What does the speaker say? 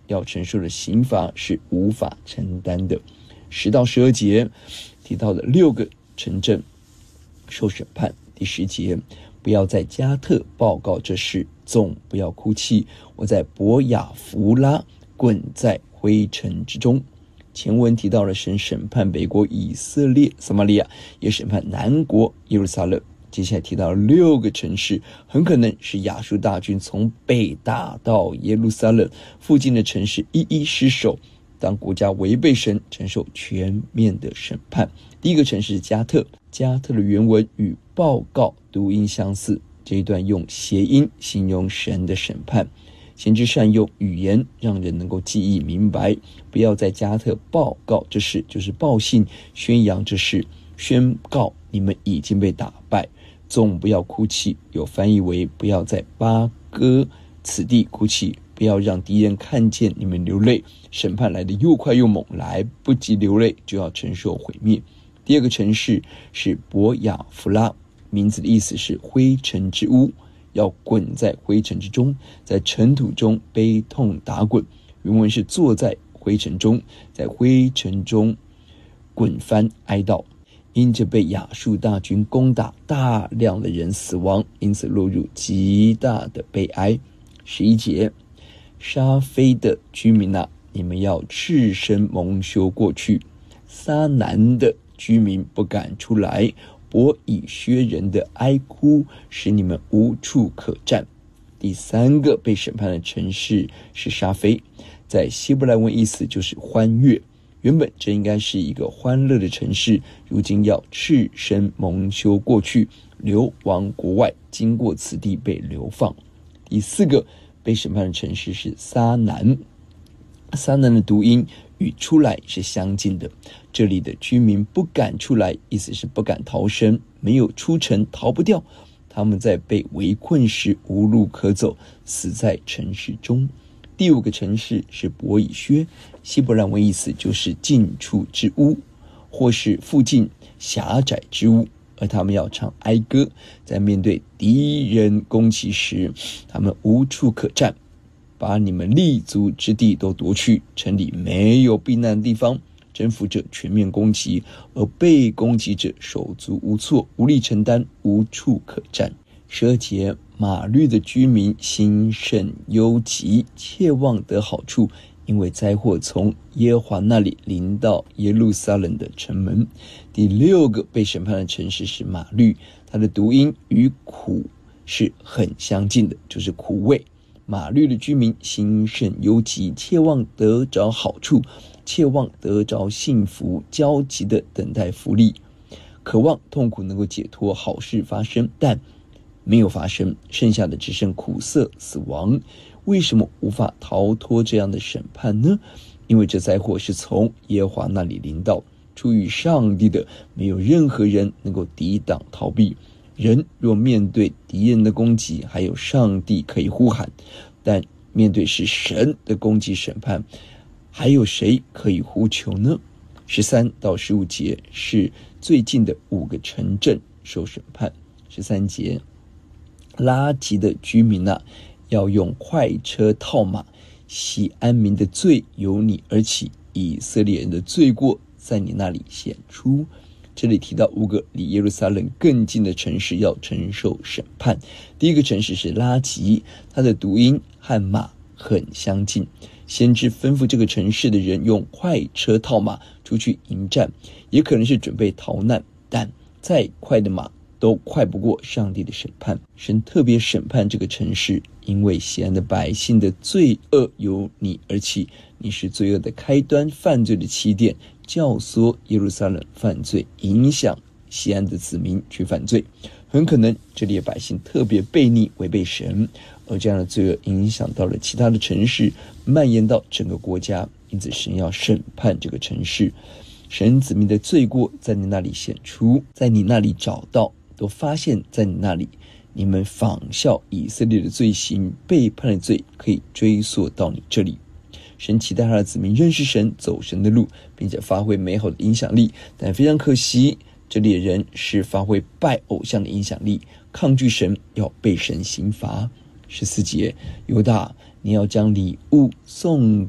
要承受的刑罚是无法承担的。10到12节提到的6个城镇受审判。第10节，不要在加特报告这事，总不要哭泣，我在伯雅弗拉滚在灰尘之中。前文提到了神审判北国以色列撒玛利亚，也审判南国耶路撒冷。接下来提到6个城市，很可能是亚述大军从北打到耶路撒冷附近的城市一一失守，当国家违背神，承受全面的审判。第一个城市是加特，加特的原文与报告读音相似，这一段用谐音形容神的审判。先知善用语言让人能够记忆明白，不要在加特报告这事，就是报信宣扬这事，宣告你们已经被打败，总不要哭泣，有翻译为不要在巴哥此地哭泣，不要让敌人看见你们流泪，审判来得又快又猛，来不及流泪就要承受毁灭。第二个城市是伯雅弗拉，名字的意思是灰尘之屋，要滚在灰尘之中，在尘土中悲痛打滚。原文是坐在灰尘中，在灰尘中滚翻哀悼。因着被亚述大军攻打，大量的人死亡，因此落入极大的悲哀。11节，沙非的居民啊，你们要赤身蒙羞过去。撒南的居民不敢出来，伯以薛人的哀哭使你们无处可站。第3个被审判的城市是沙非，在希伯来文意思就是欢悦，原本这应该是一个欢乐的城市，如今要赤身蒙羞过去，流亡国外，经过此地被流放。第4个被审判的城市是撒南，撒南的读音与出来是相近的，这里的居民不敢出来，意思是不敢逃生，没有出城，逃不掉，他们在被围困时无路可走，死在城市中。第5个城市是伯以薛，希伯来文意思就是近处之屋，或是附近狭窄之屋，而他们要唱哀歌，在面对敌人攻击时，他们无处可站，把你们立足之地都夺去，城里没有避难的地方，征服者全面攻击，而被攻击者手足无措，无力承担，无处可站。12节，马律的居民心甚忧急，切望得好处，因为灾祸从耶和华那里临到耶路撒冷的城门。第6个被审判的城市是马律，它的读音与苦是很相近的，就是苦味。马律的居民心甚忧急，切望得着好处，切望得着幸福，焦急的等待福利，渴望痛苦能够解脱，好事发生，但没有发生，剩下的只剩苦涩死亡。为什么无法逃脱这样的审判呢？因为这灾祸是从耶和华那里临到，出于上帝的，没有任何人能够抵挡逃避。人若面对敌人的攻击，还有上帝可以呼喊，但面对是神的攻击审判，还有谁可以呼求呢？13到15节是最近的5个城镇受审判。13节，拉吉的居民啊，要用快车套马，喜安民的罪由你而起，以色列人的罪过在你那里显出。这里提到5个离耶路撒冷更近的城市要承受审判。第一个城市是拉吉，它的读音和马很相近。先知吩咐这个城市的人用快车套马出去迎战，也可能是准备逃难，但再快的马都快不过上帝的审判。神特别审判这个城市，因为西安的百姓的罪恶由你而起，你是罪恶的开端，犯罪的起点，教唆耶路撒冷犯罪，影响西安的子民去犯罪。很可能这里的百姓特别悖逆违背神，而这样的罪恶影响到了其他的城市，蔓延到整个国家，因此神要审判这个城市。神子民的罪过在你那里显出，在你那里找到，都发现在你那里。你们仿效以色列的罪行，背叛的罪可以追溯到你这里。神期待他的子民认识神，走神的路，并且发挥美好的影响力，但非常可惜，这里的人是发挥拜偶像的影响力，抗拒神，要被神刑罚。14节，犹大，你要将礼物送